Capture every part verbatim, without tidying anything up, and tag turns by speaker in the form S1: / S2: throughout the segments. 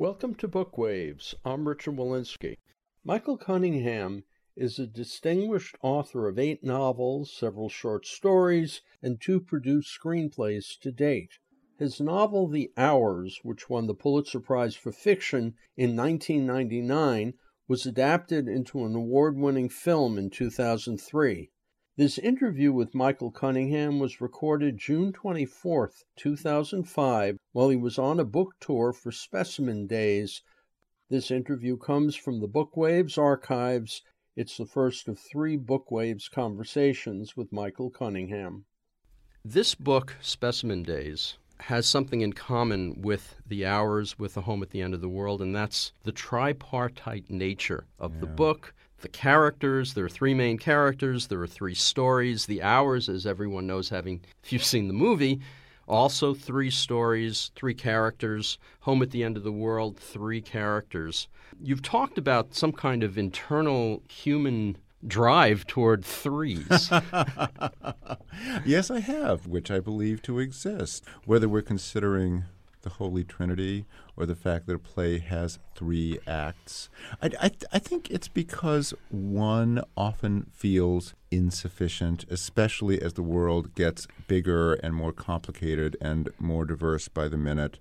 S1: Welcome to Book Waves. I'm Richard Walensky. Michael Cunningham is a distinguished author of eight novels, several short stories, and two produced screenplays to date. His novel The Hours, which won the Pulitzer Prize for Fiction in nineteen ninety-nine, was adapted into an award-winning film in two thousand three. This interview with Michael Cunningham was recorded June twenty-fourth, two thousand five, while he was on a book tour for Specimen Days. This interview comes from the Book Waves archives. It's the first of three Book Waves conversations with Michael Cunningham. This book, Specimen Days, has something in common with The Hours, with The Home at the End of the World, and that's the tripartite nature of yeah. the book. The characters, there are three main characters, there are three stories. The Hours, as everyone knows, having if you've seen the movie, also three stories, three characters. Home at the End of the World, three characters. You've talked about some kind of internal human drive toward threes.
S2: Yes, I have, which I believe to exist. Whether we're considering the Holy Trinity or the fact that a play has three acts. I, I, I think it's because one often feels insufficient, especially as the world gets bigger and more complicated and more diverse by the minute.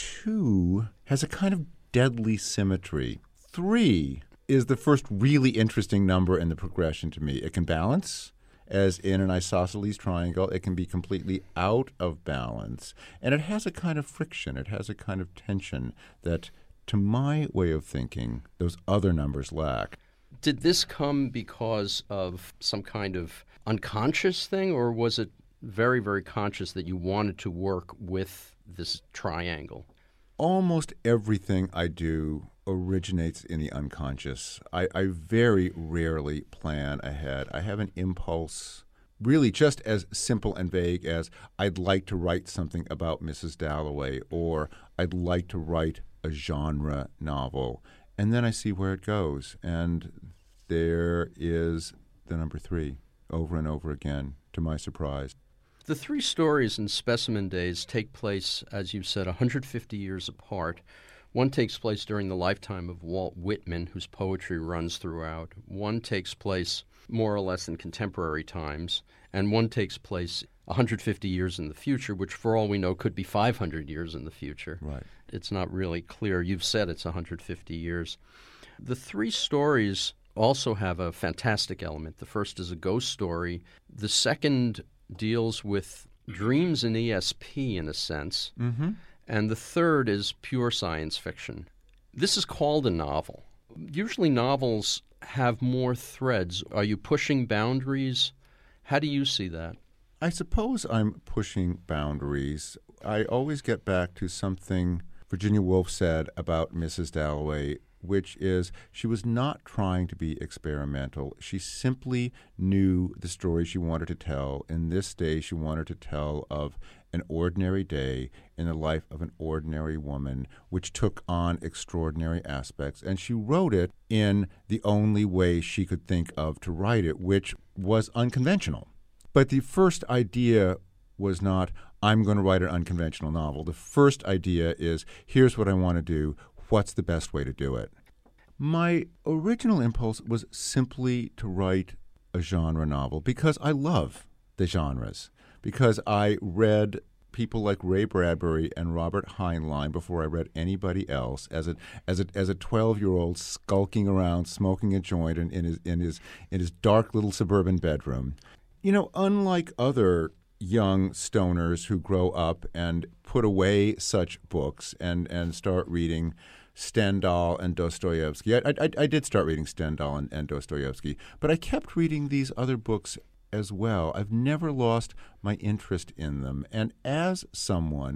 S2: Two has a kind of deadly symmetry. Three is the first really interesting number in the progression to me. It can balance. As in an isosceles triangle, it can be completely out of balance. And it has a kind of friction. It has a kind of tension that, to my way of thinking, those other numbers lack.
S1: Did this come because of some kind of unconscious thing, or was it very, very conscious that you wanted to work with this triangle?
S2: Almost everything I do originates in the unconscious. I, I very rarely plan ahead. I have an impulse, really just as simple and vague as I'd like to write something about Missus Dalloway, or I'd like to write a genre novel. And then I see where it goes. And there is the number three over and over again, to my surprise.
S1: The three stories in Specimen Days take place, as you said, one hundred fifty years apart. One takes place during the lifetime of Walt Whitman, whose poetry runs throughout. One takes place more or less in contemporary times, and one takes place one hundred fifty years in the future, which for all we know could be five hundred years in the future.
S2: Right.
S1: It's not really clear. You've said it's one hundred fifty years. The three stories also have a fantastic element. The first is a ghost story. The second deals with dreams in E S P, in a sense.
S2: Mm-hmm.
S1: And the third is pure science fiction. This is called a novel. Usually novels have more threads. Are you pushing boundaries? How do you see that?
S2: I suppose I'm pushing boundaries. I always get back to something Virginia Woolf said about Missus Dalloway, which is she was not trying to be experimental. She simply knew the story she wanted to tell. In this day, she wanted to tell of an ordinary day in the life of an ordinary woman, which took on extraordinary aspects. And she wrote it in the only way she could think of to write it, which was unconventional. But the first idea was not, I'm going to write an unconventional novel. The first idea is, here's what I want to do. What's the best way to do it? My original impulse was simply to write a genre novel because I love the genres, because I read people like Ray Bradbury and Robert Heinlein before I read anybody else as a as a as a twelve-year-old skulking around smoking a joint in, in his in his in his dark little suburban bedroom. You know, unlike other young stoners who grow up and put away such books and, and start reading Stendhal and Dostoevsky. I, I, I did start reading Stendhal and, and Dostoevsky, but I kept reading these other books as well. I've never lost my interest in them. And as someone